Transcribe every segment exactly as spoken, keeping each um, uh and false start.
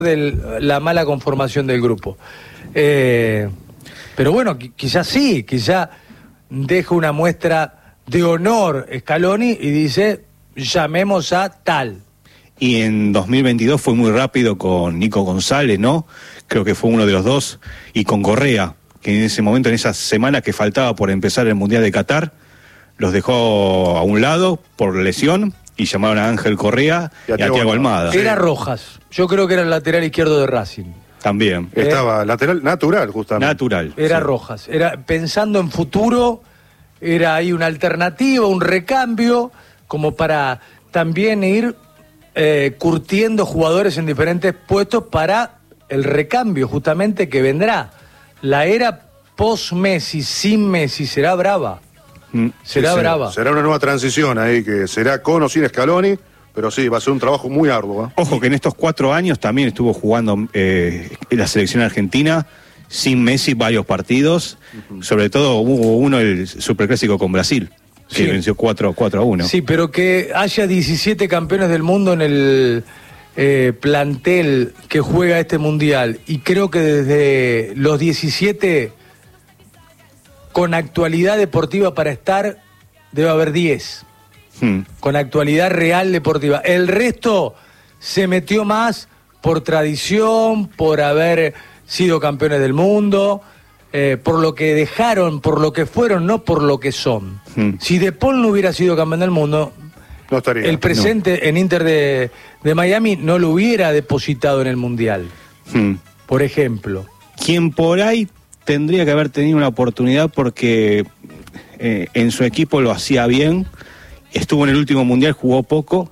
de la mala conformación del grupo. Eh, pero bueno, quizás sí, quizás deja una muestra de honor Scaloni y dice, llamemos a tal. Y en dos mil veintidós fue muy rápido con Nico González, ¿no? Creo que fue uno de los dos, y con Correa, que en ese momento, en esa semana que faltaba por empezar el Mundial de Qatar, los dejó a un lado por lesión y llamaron a Ángel Correa y a, y a Thiago Almada. Era Rojas, yo creo que era el lateral izquierdo de Racing. También. Estaba eh, lateral natural, justamente. Natural. Era sí. Rojas, era pensando en futuro, era ahí una alternativa, un recambio, como para también ir eh, curtiendo jugadores en diferentes puestos para el recambio justamente que vendrá. La era post-Messi, sin Messi, será brava. Mm. Será sí, brava. Será, será una nueva transición ahí, que será con o sin Scaloni, pero sí, va a ser un trabajo muy arduo. ¿eh? Ojo que en estos cuatro años también estuvo jugando eh, en la selección argentina, sin Messi, varios partidos. Uh-huh. Sobre todo hubo uno, el superclásico con Brasil, que sí. venció cuatro a uno. Sí, pero que haya diecisiete campeones del mundo en el eh, plantel que juega este mundial, y creo que desde los diecisiete, con actualidad deportiva para estar, debe haber diez. Hmm. Con actualidad real deportiva. El resto se metió más por tradición, por haber sido campeones del mundo, eh, por lo que dejaron, por lo que fueron, no por lo que son. Hmm. Si De Paul no hubiera sido campeón del mundo, no estaría. El presente no. en Inter de, de Miami no lo hubiera depositado en el Mundial. Hmm. Por ejemplo. Quien por ahí tendría que haber tenido una oportunidad porque eh, en su equipo lo hacía bien, estuvo en el último mundial, jugó poco,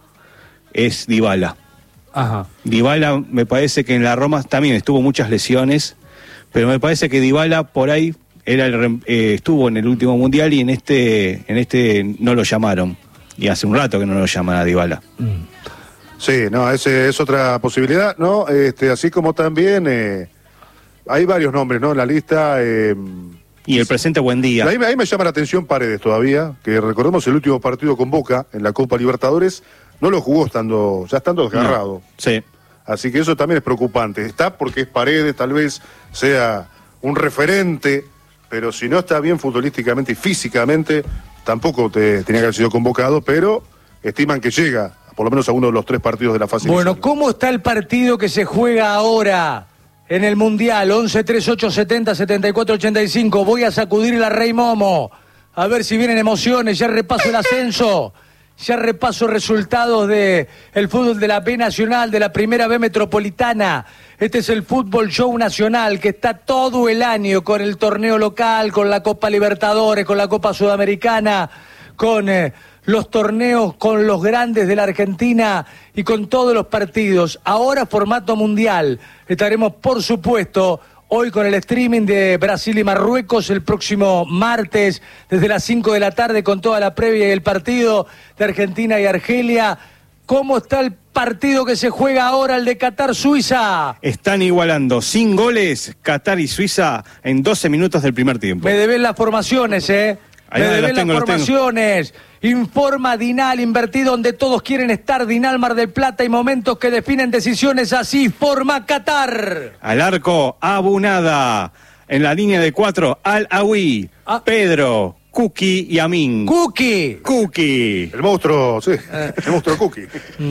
es Dybala. Ajá. Dybala me parece que en la Roma también estuvo muchas lesiones, pero me parece que Dybala por ahí era el, eh, estuvo en el último mundial y en este en este no lo llamaron, y hace un rato que no lo llaman a Dybala. Mm. Sí, no, esa es otra posibilidad, ¿no? Este, así como también eh, hay varios nombres, ¿no? En la lista. Eh, y el presente buen día. Ahí, ahí me llama la atención Paredes todavía, que recordemos el último partido con Boca en la Copa Libertadores, no lo jugó estando, ya estando desgarrado. No, sí. Así que eso también es preocupante. Está porque es Paredes, tal vez sea un referente, pero si no está bien futbolísticamente y físicamente, tampoco te, tenía que haber sido convocado, pero estiman que llega, por lo menos a uno de los tres partidos de la fase Bueno, inicial. ¿cómo está el partido que se juega ahora en el Mundial? once, treinta y ocho, setenta, setenta y cuatro, ochenta y cinco. Voy a sacudir la Rey Momo. A ver si vienen emociones. Ya repaso el ascenso. Ya repaso resultados de el fútbol de la B Nacional, de la Primera B Metropolitana. Este es el Fútbol Show Nacional, que está todo el año con el torneo local, con la Copa Libertadores, con la Copa Sudamericana, con eh, los torneos, con los grandes de la Argentina y con todos los partidos. Ahora formato mundial. Estaremos, por supuesto, hoy con el streaming de Brasil y Marruecos, el próximo martes, desde las cinco de la tarde, con toda la previa y el partido de Argentina y Argelia. ¿Cómo está el partido que se juega ahora, el de Qatar-Suiza? Están igualando sin goles Qatar y Suiza en doce minutos del primer tiempo. Me deben las formaciones, ¿eh? Ahí Me las deben las tengo, formaciones. Informa Dinal, invertido donde todos quieren estar. Dinal Mar del Plata, y momentos que definen decisiones. Así forma Qatar. Al arco, Abunada. En la línea de cuatro, Al-Awi, ah. Pedro, Kuki y Amin. Kuki. Kuki. El monstruo, sí. Eh. El monstruo Kuki.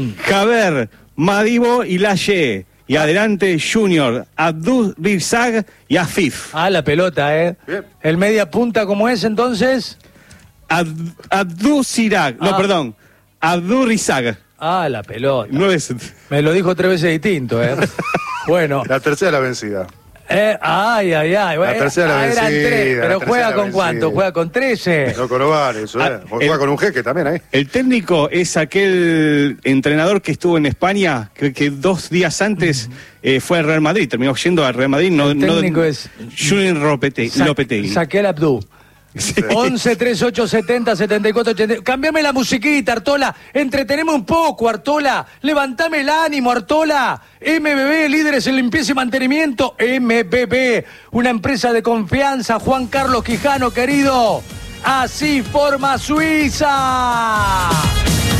Javer, Madibo y Laye. Y adelante Junior, Abdul Rizag y Afif. Ah, la pelota, ¿eh? Bien. ¿El media punta cómo es entonces? Ab Abdul Sirag, ah. no, perdón. Abdul Rizag. Ah, la pelota. No es... Me lo dijo tres veces distinto, ¿eh? Bueno. La tercera la vencida. Eh, ay, ay, ay. La tercera ah, vencida. Eran tres, pero juega con cuánto, juega con trece. No, con ovales, eso, ah, eh. Juega el, con un jeque también ahí. El técnico es aquel entrenador que estuvo en España, que, que dos días antes uh-huh. eh, fue al Real Madrid, terminó yendo al Real Madrid. No, el técnico no, es Julian Lopetegui. Sa Saquel Abdú. Sí. once, treinta y ocho, setenta, setenta y cuatro, ochenta. Cambiame la musiquita, Artola. Entreteneme un poco, Artola. Levantame el ánimo, Artola. M B B, líderes en limpieza y mantenimiento. M B B, una empresa de confianza. Juan Carlos Quijano, querido. Así forma Suiza.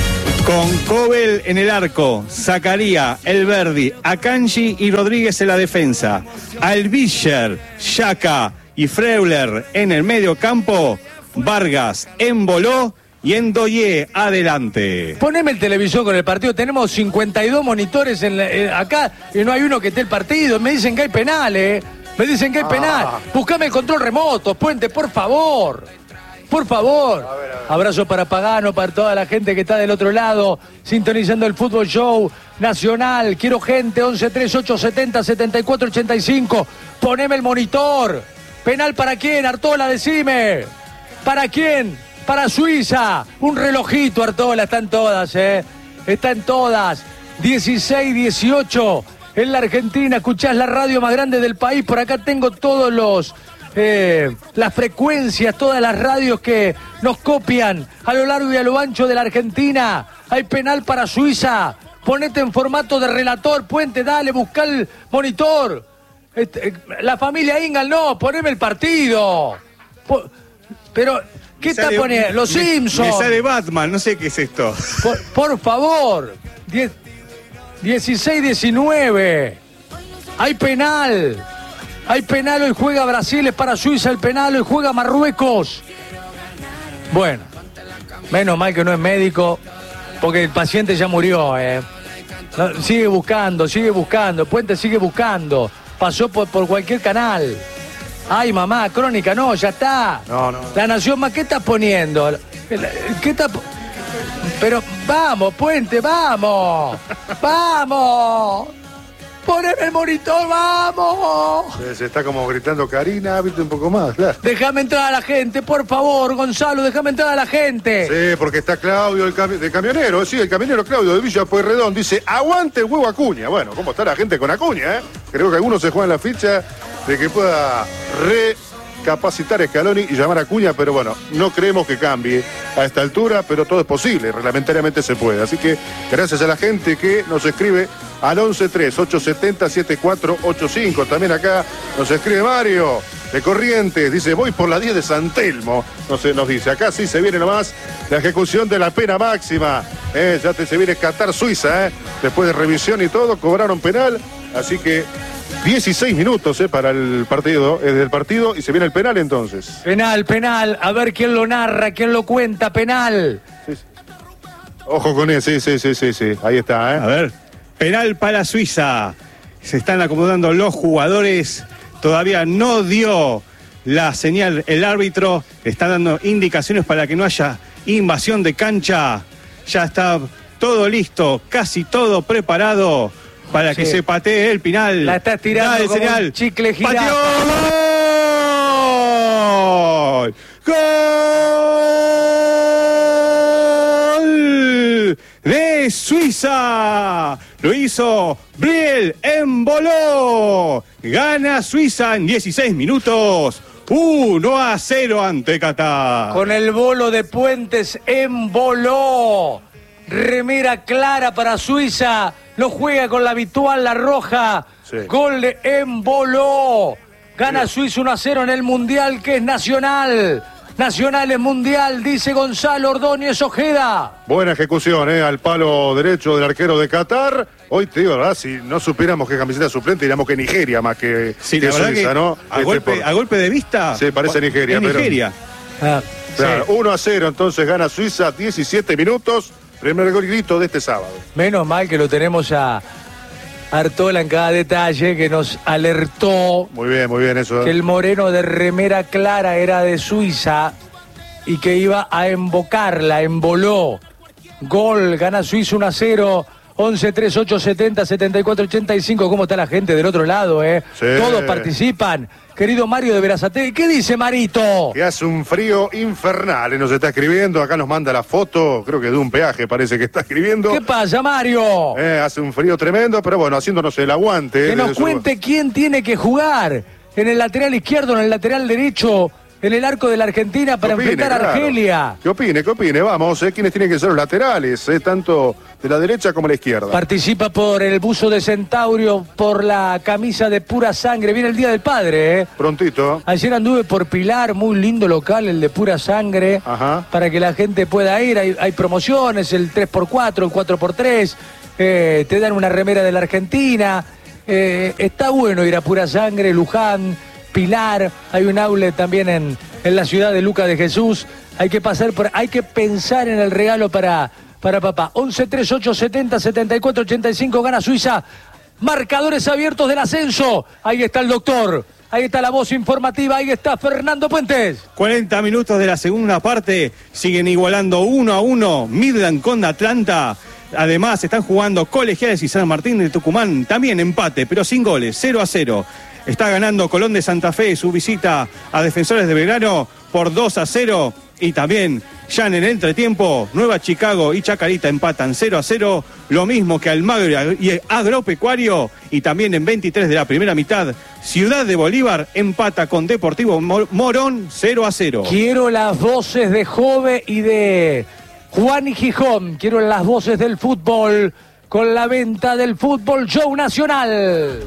Con Cobel en el arco, Zacaría, Elverdi, Akanji y Rodríguez en la defensa. Alvischer, Yaka y Freuler en el medio campo. Vargas, Emboló y Endoyé adelante. Poneme el televisor con el partido. Tenemos cincuenta y dos monitores en la, eh, acá y no hay uno que esté el partido. Me dicen que hay penal, ¿eh? Me dicen que hay ah. penal. Buscame el control remoto, Puente, por favor. Por favor. A ver, a ver. Abrazo para Pagano, para toda la gente que está del otro lado, sintonizando el Fútbol Show Nacional. Quiero gente, once tres ocho setenta setenta y cuatro ochenta y cinco. Poneme el monitor. ¿Penal para quién, Artola? Decime. ¿Para quién? Para Suiza. Un relojito, Artola. Están todas, ¿eh? Están todas. dieciséis dieciocho en la Argentina. Escuchás la radio más grande del país. Por acá tengo todos los... Eh, las frecuencias, todas las radios que nos copian a lo largo y a lo ancho de la Argentina. Hay penal para Suiza. Ponete en formato de relator, Puente, dale, busca el monitor. Este, la familia Ingal, no, poneme el partido. Po, pero, ¿qué está poniendo? Los me, Simpsons. Me sale Batman, no sé qué es esto. Por, por favor. dieciséis diecinueve. Hay penal. Hay penal, hoy juega Brasil, es para Suiza el penal, hoy juega Marruecos. Bueno, menos mal que no es médico, porque el paciente ya murió, ¿eh? No, sigue buscando, sigue buscando, Puente sigue buscando. Pasó por, por cualquier canal. Ay, mamá, Crónica, no, ya está. No, no. La Nación más, ¿qué estás poniendo? ¿Qué está? Pero vamos, Puente, vamos. Vamos. ¡Poneme el monitor, vamos! Se, se está como gritando Karina, viste un poco más, claro. Déjame entrar a la gente, por favor, Gonzalo, déjame entrar a la gente. Sí, porque está Claudio, el cami de camionero, sí, el camionero Claudio de Villa Pueyrredón, dice, aguante el huevo Acuña. Bueno, ¿cómo está la gente con Acuña, eh? Creo que algunos se juegan la ficha de que pueda recapacitar a Scaloni y llamar a Acuña, pero bueno, no creemos que cambie a esta altura, pero todo es posible, reglamentariamente se puede. Así que gracias a la gente que nos escribe al once tres ocho setenta setenta y cuatro ochenta y cinco. También acá nos escribe Mario de Corrientes, dice, voy por la diez de San Telmo. No sé, nos dice, acá sí se viene nomás la ejecución de la pena máxima. Eh, ya te, se viene Qatar Suiza, eh. Después de revisión y todo, cobraron penal. Así que dieciséis minutos eh, para el partido, eh, del partido, y se viene el penal entonces. Penal, penal, a ver quién lo narra, quién lo cuenta, penal. Sí, sí. Ojo con él, sí, sí, sí, sí, sí. Ahí está, eh. A ver. Penal para Suiza. Se están acomodando los jugadores. Todavía no dio la señal el árbitro. Está dando indicaciones para que no haya invasión de cancha. Ya está todo listo, casi todo preparado para sí. que se patee el penal. La está estirando Dale, como señal. Un chicle girado. ¡Pateó! ¡Gol! ¡Gol! De Suiza. Lo hizo Briel Emboló. Gana Suiza en dieciséis minutos. uno a cero ante Qatar. Con el bolo de Puentes, Emboló. Remera clara para Suiza. No juega con la habitual, la roja. Sí. Gol de Emboló. Gana sí. Suiza uno a cero en el Mundial, que es nacional. Nacional es mundial, dice Gonzalo Ordóñez Ojeda. Buena ejecución, ¿eh? Al palo derecho del arquero de Qatar. Hoy te digo, ¿verdad? Si no supiéramos que camiseta suplente, diríamos que Nigeria más que, sí, que Suiza, que ¿no? A, este golpe, por... a golpe de vista. Sí, parece Nigeria. Pero... Nigeria. Ah, claro, sí. uno a cero, entonces gana Suiza, diecisiete minutos. Primer golito de este sábado. Menos mal que lo tenemos a Artola en cada detalle, que nos alertó. Muy bien, muy bien eso. Que el moreno de remera clara era de Suiza y que iba a embocarla, emboló. Gol, gana Suiza uno a cero. once tres ocho setenta setenta y cuatro ochenta y cinco. ¿Cómo está la gente del otro lado, eh? Sí. Todos participan. Querido Mario de Berazategui, ¿qué dice Marito? Que hace un frío infernal, nos está escribiendo, acá nos manda la foto, creo que de un peaje parece que está escribiendo. ¿Qué pasa, Mario? Eh, hace un frío tremendo, pero bueno, haciéndonos el aguante. Que eh, nos cuente su... quién tiene que jugar en el lateral izquierdo, en el lateral derecho, en el arco de la Argentina para opine, enfrentar a Argelia. Claro. ¿Qué opine, qué opine? Vamos, eh, quiénes tienen que ser los laterales, eh, tanto de la derecha como la izquierda. Participa por el buzo de Centaurio, por la camisa de Pura Sangre. Viene el Día del Padre, ¿eh? Prontito. Ayer anduve por Pilar, muy lindo local, el de Pura Sangre. Ajá. Para que la gente pueda ir. Hay, hay promociones, el tres por cuatro, el cuatro por tres. Eh, te dan una remera de la Argentina. Eh, está bueno ir a Pura Sangre, Luján, Pilar. Hay un outlet también en, en la ciudad de Luca de Jesús. Hay que pasar por, hay que pensar en el regalo para, para papá. once treinta y ocho setenta setenta y cuatro ochenta y cinco, gana Suiza. Marcadores abiertos del ascenso. Ahí está el doctor. Ahí está la voz informativa. Ahí está Fernando Puentes. cuarenta minutos de la segunda parte. Siguen igualando uno a uno. Midland con Atlanta. Además, están jugando Colegiales y San Martín de Tucumán. También empate, pero sin goles. cero a cero. Está ganando Colón de Santa Fe su visita a Defensores de Belgrano por dos a cero. Y también, ya en el entretiempo, Nueva Chicago y Chacarita empatan cero a cero. Lo mismo que Almagro y Agropecuario. Y también en veintitrés de la primera mitad, Ciudad de Bolívar empata con Deportivo Morón cero a cero. Quiero las voces de Jove y de Juan y Gijón. Quiero las voces del fútbol con la venta del Fútbol Show Nacional.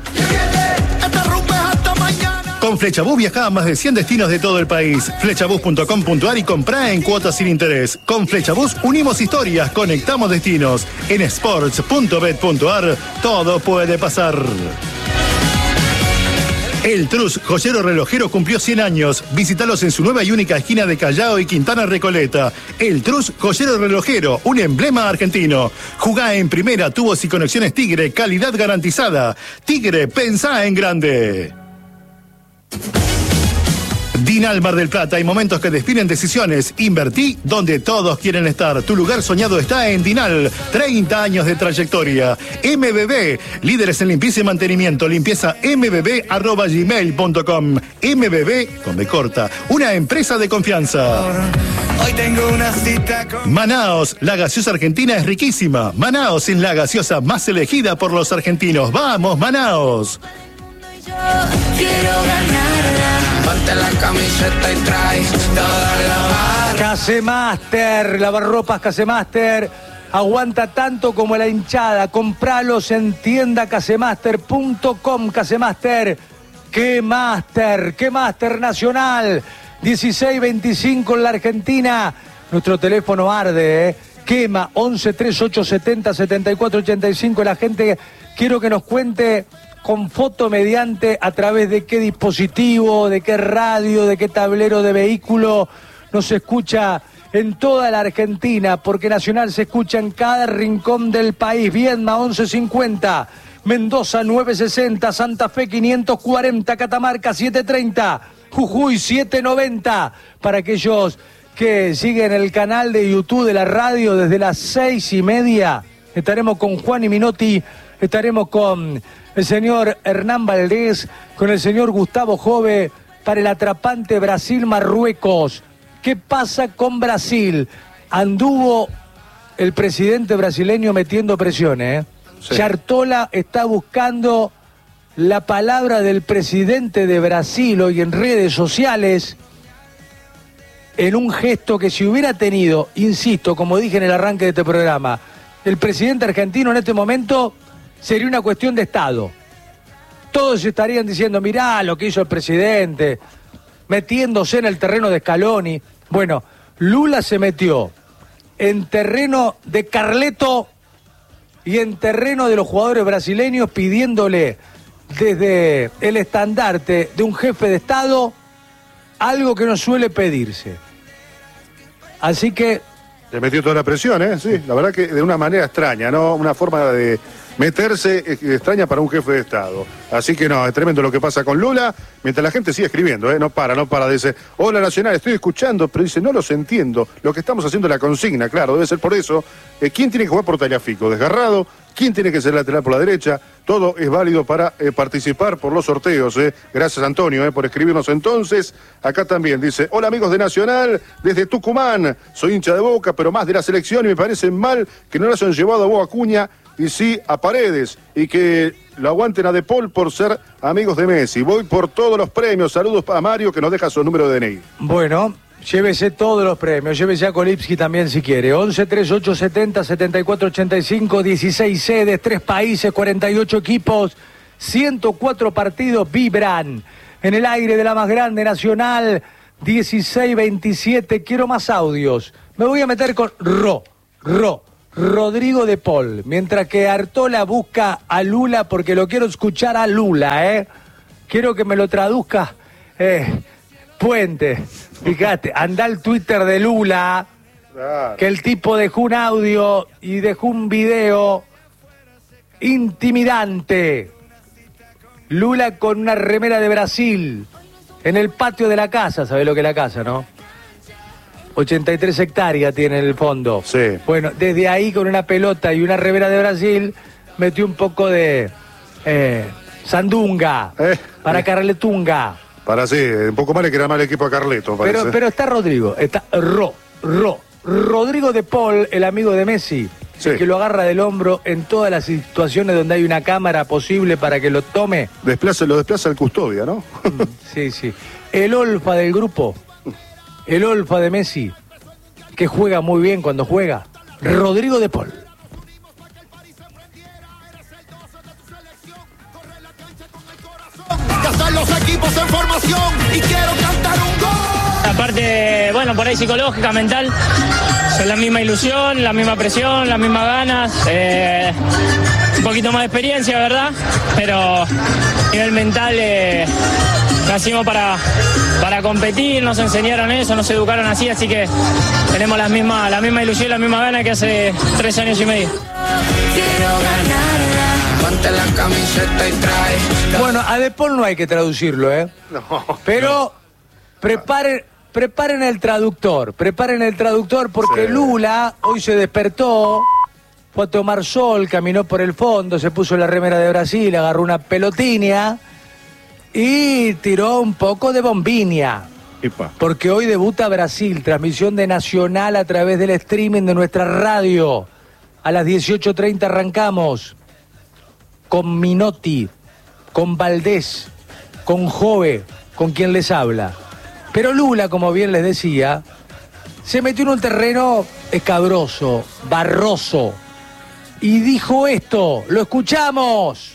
Con Flechabús viajá a más de cien destinos de todo el país. Flechabús punto com punto ar y comprá en cuotas sin interés. Con Flechabús unimos historias, conectamos destinos. En sports punto bet punto ar todo puede pasar. El Trus, joyero relojero, cumplió cien años. Visítalos en su nueva y única esquina de Callao y Quintana Recoleta. El Trus, joyero relojero, un emblema argentino. Jugá en primera, tubos y conexiones Tigre, calidad garantizada. Tigre, pensá en grande. Dinal Mar del Plata, hay momentos que definen decisiones. Invertí donde todos quieren estar. Tu lugar soñado está en Dinal. treinta años de trayectoria. M B B, líderes en limpieza y mantenimiento. Limpieza m b b arroba gmail punto com. M B B, con B corta, una empresa de confianza. Hoy tengo una cita con... Manaos, la gaseosa argentina es riquísima. Manaos es la gaseosa más elegida por los argentinos. ¡Vamos, Manaos! Quiero ganarla. Ponte la camiseta y trae toda la barra. Casemaster, lavarropas Casemaster. Aguanta tanto como la hinchada. Compralos en tienda casemaster punto com. Casemaster. ¡Qué máster! ¡Qué máster nacional! dieciséis veinticinco en la Argentina. Nuestro teléfono arde, ¿eh? Quema once treinta y ocho setenta setenta y cuatro ochenta y cinco. La gente, quiero que nos cuente con foto mediante a través de qué dispositivo, de qué radio, de qué tablero de vehículo nos escucha en toda la Argentina, porque Nacional se escucha en cada rincón del país. Viedma once cincuenta, Mendoza nueve sesenta, Santa Fe quinientos cuarenta, Catamarca siete treinta, Jujuy siete noventa. Para aquellos que siguen el canal de YouTube de la radio, desde las seis y media estaremos con Juan y Minotti, estaremos con el señor Hernán Valdés, con el señor Gustavo Jove para el atrapante Brasil-Marruecos. ¿Qué pasa con Brasil? Anduvo el presidente brasileño metiendo presiones, ¿eh? Sí. Yartola está buscando la palabra del presidente de Brasil hoy en redes sociales en un gesto que si hubiera tenido, insisto, como dije en el arranque de este programa, el presidente argentino en este momento, sería una cuestión de Estado. Todos estarían diciendo, mirá lo que hizo el presidente, metiéndose en el terreno de Scaloni. Bueno, Lula se metió en terreno de Carleto y en terreno de los jugadores brasileños, pidiéndole desde el estandarte de un jefe de Estado algo que no suele pedirse. Así que... Le metió toda la presión, ¿eh? Sí, la verdad que de una manera extraña, ¿no? Una forma de meterse extraña para un jefe de Estado. Así que no, es tremendo lo que pasa con Lula, mientras la gente sigue escribiendo, ¿eh? No para, no para, dice, hola Nacional, estoy escuchando, pero dice, no los entiendo, lo que estamos haciendo es la consigna, claro, debe ser por eso. Eh, ¿Quién tiene que jugar por Tagliafico? ¿Desgarrado? ¿Quién tiene que ser lateral por la derecha? Todo es válido para eh, participar por los sorteos. Eh. Gracias, Antonio, eh, por escribirnos entonces. Acá también dice, hola amigos de Nacional, desde Tucumán. Soy hincha de Boca, pero más de la selección y me parece mal que no lo hayan llevado a Boca Acuña y sí a Paredes. Y que lo aguanten a De Paul por ser amigos de Messi. Voy por todos los premios. Saludos para Mario, que nos deja su número de D N I. Bueno, Llévese todos los premios, llévese a Kolipsky también si quiere. once, treinta y ocho, setenta, setenta y cuatro, ochenta y cinco, dieciséis sedes, tres países, cuarenta y ocho equipos, ciento cuatro partidos vibran en el aire de la más grande nacional. dieciséis veintisiete, quiero más audios. Me voy a meter con Ro, Ro, Rodrigo de Paul, mientras que Artola busca a Lula porque lo quiero escuchar a Lula, ¿eh? Quiero que me lo traduzca. Eh, Puente, fíjate, anda al Twitter de Lula, claro, que el tipo dejó un audio y dejó un video intimidante. Lula con una remera de Brasil en el patio de la casa, ¿sabés lo que es la casa, no? ochenta y tres hectáreas tiene en el fondo. Sí. Bueno, desde ahí con una pelota y una remera de Brasil metió un poco de eh, sandunga eh, para eh. Carletunga. Para sí, un poco más le queda mal el equipo a Carleto, parece. Pero, pero está Rodrigo, está Ro, Ro, Rodrigo de Paul, el amigo de Messi, sí, el que lo agarra del hombro en todas las situaciones donde hay una cámara posible para que lo tome. Desplaza, lo desplaza el Custodia, ¿no? Sí, sí. El olfa del grupo, el olfa de Messi, que juega muy bien cuando juega, Rodrigo de Paul. Los equipos en formación y quiero cantar un gol. Aparte, bueno, por ahí psicológica, mental, son la misma ilusión, la misma presión, las mismas ganas, eh, un poquito más de experiencia, ¿verdad? Pero a nivel mental eh, nacimos para, para competir, nos enseñaron eso, nos educaron así, así que tenemos la misma, la misma ilusión y la misma gana que hace tres años y medio. Quiero ganarla. Ponte la camiseta y trae. Bueno, a De Paul no hay que traducirlo, ¿eh? No. Pero no. preparen, preparen el traductor, preparen el traductor porque sí, Lula hoy se despertó, fue a tomar sol, caminó por el fondo, se puso la remera de Brasil, agarró una pelotinia y tiró un poco de bombinia. Epa. Porque hoy debuta Brasil, transmisión de Nacional a través del streaming de nuestra radio. A las dieciocho treinta arrancamos con Minotti, con Valdés, con Jove, con quien les habla. Pero Lula, como bien les decía, se metió en un terreno escabroso, barroso, y dijo esto, lo escuchamos.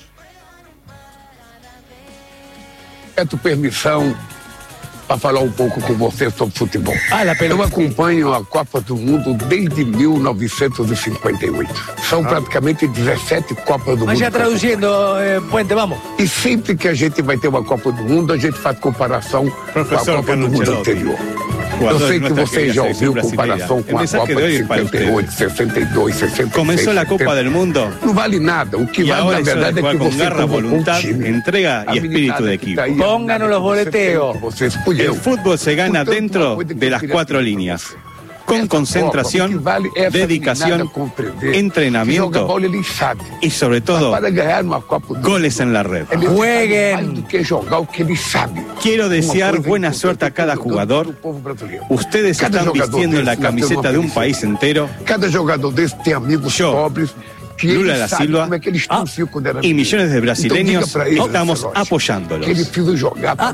Peço permissão para falar um pouco com você sobre futebol. Ah, la Eu acompanho a Copa do Mundo desde mil novecentos e cinquenta e oito. São ah. praticamente dezessete Copas do Mundo. Vaya traduzindo, eh, Puente, vamos. E sempre que a gente vai ter uma Copa do Mundo, a gente faz comparação Professor com a Copa Carlos do Mundo Ancelotti. anterior. Jugador Eu sei que você já ouviu comparação com a Copa de cinquenta e oito, sessenta e dois, sessenta e seis. Comenzó la Copa del Mundo. Não vale nada. O que y vale, ahora na verdade, é que con você garra, voluntad, entrega y espíritu de equipo. Pónganos los boleteos. El fútbol se gana dentro de las cuatro líneas. Con concentración, dedicación, entrenamiento y sobre todo goles en la red. Jueguen. Quiero desear buena suerte a cada jugador. Ustedes están vistiendo la camiseta de un país entero. Yo, Lula da Silva ah, y millones de brasileños estamos apoyándolos. Ah,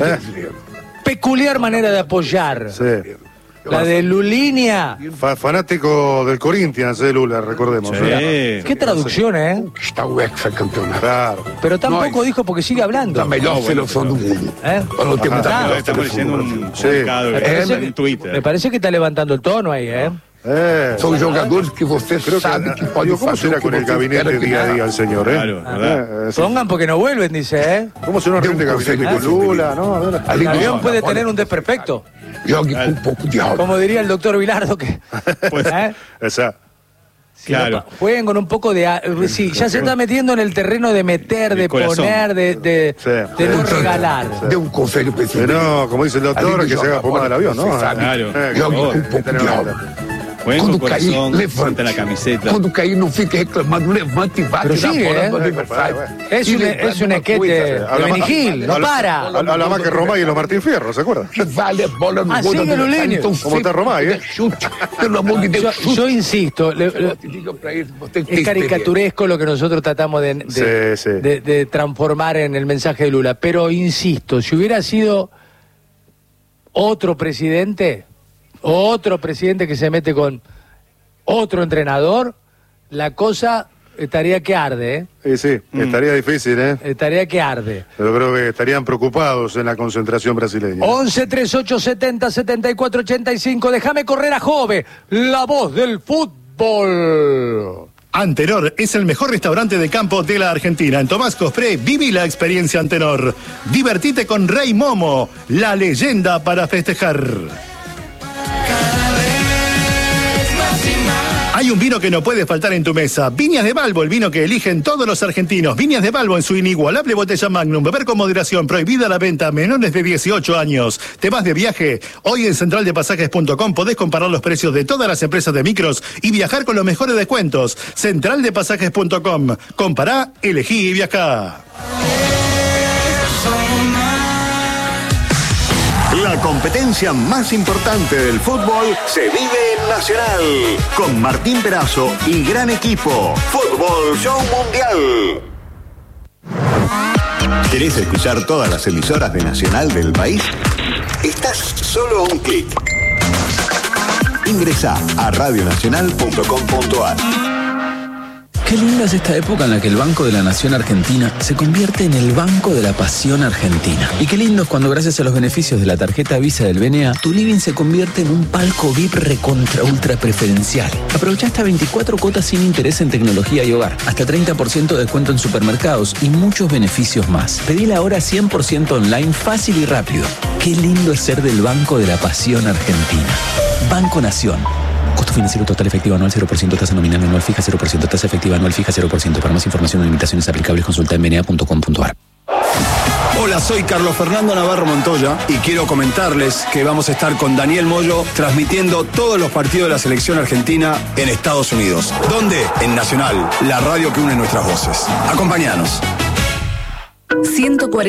peculiar manera de apoyar. Sí. La de Lulinia. Fa fanático del Corinthians, de Lula, recordemos. Sí. ¿eh? Qué traducción, ¿eh? Está o hexacampeonato. Claro. Pero tampoco dijo porque sigue hablando. La melhor seleção do mundo. ¿Eh? Não tem muita Ajá. Estamos leyendo un Sí. comunicado Me parece, en Twitter. me parece que está levantando el tono ahí, ¿eh? Eh, São jogadores que você creo sabe que, que pode digo, ¿cómo fazer será o que con el você espera gabinete que día a haga. día el señor, eh? Claro, ¿verdad? Eh, sí. Pongan porque no vuelven, dice, ¿eh? ¿Cómo se nos rinde el gabinete con Lula? No, a ver. El avión puede tener un desperfecto. Jogue com um pouco de alma. Como diría el doctor Vilardo, que... Pues, ¿eh? Esa. Si claro. no, jueguen con un poco de... Sí, ya se está metiendo en el terreno de meter, de El corazón. poner, de, de, Sí. de no regalar. Dê um conselho para esse Pero, como dice el doctor, que se haga pomada del avión, ¿no? Claro. Eh, Jogue por com um favor. pouco de alma. Jueguen con Quando cair, corazón, levante. siente la camiseta. Quando cair, não fique reclamando, levante e bate Pero na sigue, bola eh. do adversário. Es E un, lembrando es un uma esquete coisa, de Habla más- Benigil, no habla- para. Habla más que Romay y los Martín Fierro, ¿se acuerdan? que vale a bola no Ah, gol do sigue adversário. Lulinho. Então, Como está sempre Romay, eh? chute. Pelo amor de Yo, Deus, chute. yo insisto, le- le- Te diga pra ele, você tem es caricaturesco lo que nosotros tratamos de, de, Sí, sí. de- de transformar en el mensaje de Lula, pero insisto, si hubiera sido otro presidente, otro presidente que se mete con otro entrenador, la cosa estaría que arde, ¿eh? Eh, sí, Mm. estaría difícil, ¿eh? Estaría que arde. Pero creo que estarían preocupados en la concentración brasileña. once, treinta y ocho, setenta, setenta y cuatro, ochenta y cinco. Déjame correr a Jove, la voz del fútbol. Antenor es el mejor restaurante de campo de la Argentina. En Tomás Cospré, viví la experiencia Antenor. Divertite con Rey Momo, la leyenda para festejar. Hay un vino que no puede faltar en tu mesa. Viñas de Balbo, el vino que eligen todos los argentinos. Viñas de Balbo en su inigualable botella Magnum. Beber con moderación. Prohibida la venta a menores de dieciocho años. ¿Te vas de viaje? Hoy en central de pasajes punto com podés comparar los precios de todas las empresas de micros y viajar con los mejores descuentos. central de pasajes punto com. Compará, elegí y viajá. La competencia más importante del fútbol se vive en Nacional. Con Martín Perazo y gran equipo. Fútbol Show Mundial. ¿Querés escuchar todas las emisoras de Nacional del país? Estás solo a un clic. Ingresá a radio nacional punto com punto a r. Qué linda es esta época en la que el Banco de la Nación Argentina se convierte en el Banco de la Pasión Argentina. Y qué lindo es cuando gracias a los beneficios de la tarjeta Visa del B N A, tu living se convierte en un palco V I P recontra ultra preferencial. Aprovecha hasta veinticuatro cuotas sin interés en tecnología y hogar, hasta treinta por ciento de descuento en supermercados y muchos beneficios más. Pedila ahora cien por ciento online, fácil y rápido. Qué lindo es ser del Banco de la Pasión Argentina. Banco Nación. Costo financiero total efectivo anual cero por ciento, tasa nominal anual fija cero por ciento, tasa efectiva anual fija cero por ciento. Para más información o limitaciones aplicables consulta en b n a punto com punto a r. Hola, soy Carlos Fernando Navarro Montoya y quiero comentarles que vamos a estar con Daniel Moyo transmitiendo todos los partidos de la selección argentina en Estados Unidos. ¿Dónde? En Nacional, la radio que une nuestras voces. Acompáñanos. ciento cuarenta